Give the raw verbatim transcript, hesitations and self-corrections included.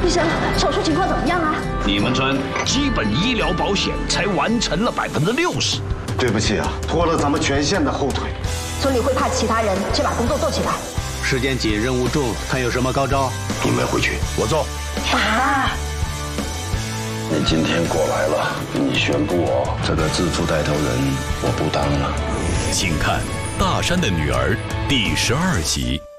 生，手术情况怎么样啊？ 你们村基本医疗保险才完成了百分之六十。 对不起啊，拖了咱们全县的后腿。 村里会派其他人去把工作做起来。 时间紧，任务重，看有什么高招。 你们回去，我做。 啊！ 你今天过来了，你宣布我这个自助带头人我不当了。 请看《大山的女儿》第十二集。